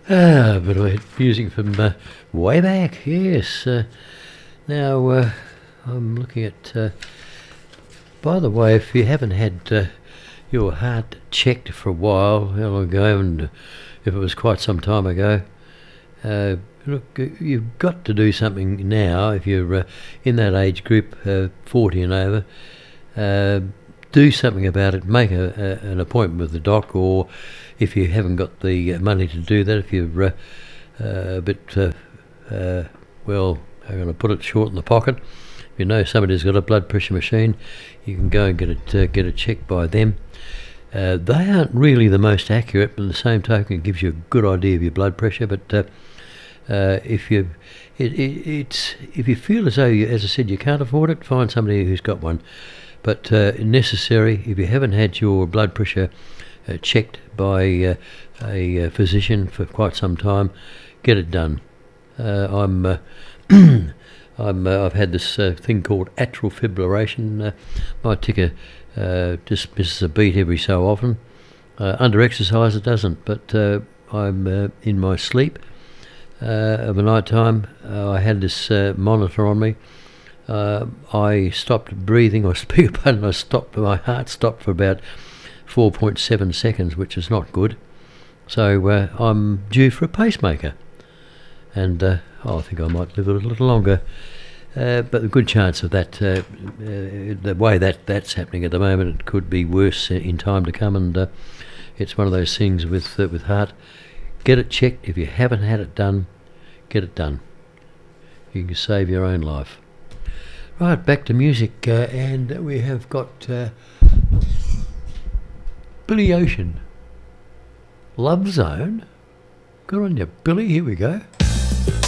But I had music from way back, yes. Now, I'm looking at... by the way, if you haven't had your heart checked for a while, how long ago, and if it was quite some time ago, look, you've got to do something now if you're in that age group, 40 and over. Do something about it. Make an appointment with the doc, or if you haven't got the money to do that, if you're a bit, well, I'm going to put it short in the pocket. If you know somebody's got a blood pressure machine, you can go and get it checked by them. They aren't really the most accurate, but in the same token, it gives you a good idea of your blood pressure. But if you feel as though, as I said, you can't afford it, find somebody who's got one. But necessary, if you haven't had your blood pressure checked by a physician for quite some time, get it done. I've had this thing called atrial fibrillation. My ticker just misses a beat every so often. Under exercise it doesn't, but I'm in my sleep of a night time. I had this monitor on me. I stopped breathing, or my heart stopped for about 4.7 seconds, which is not good. So I'm due for a pacemaker, and I think I might live a little longer. But the good chance of that, the way that's happening at the moment, it could be worse in time to come, and it's one of those things with heart. Get it checked. If you haven't had it done, get it done. You can save your own life. Right, back to music, and we have got Billy Ocean, Love Zone. Good on you, Billy. Here we go.